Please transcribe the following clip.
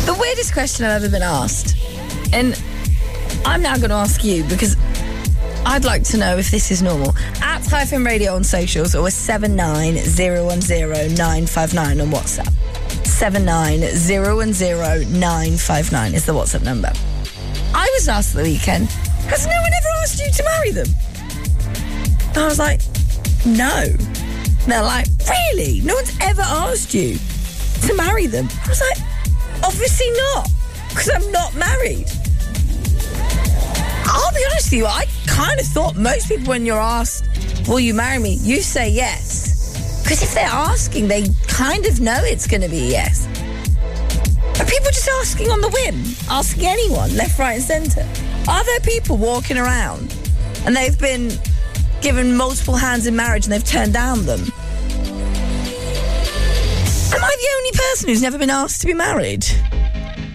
The weirdest question I've ever been asked, and I'm now going to ask you because I'd like to know if this is normal. At Hyphen Radio on socials or 7901095 on WhatsApp. 7901095 is the WhatsApp number. I was asked the weekend, has no one ever asked you to marry them? And I was like, no. And they're like, really? No one's ever asked you to marry them? I was like, obviously not, because I'm not married. I'll be honest with you, I kind of thought most people, when you're asked, will you marry me, you say yes. Because if they're asking, they kind of know it's going to be a yes. Are people just asking on the whim? Asking anyone, left, right and centre? Are there people walking around and they've been given multiple hands in marriage and they've turned down them? Am I the only person who's never been asked to be married?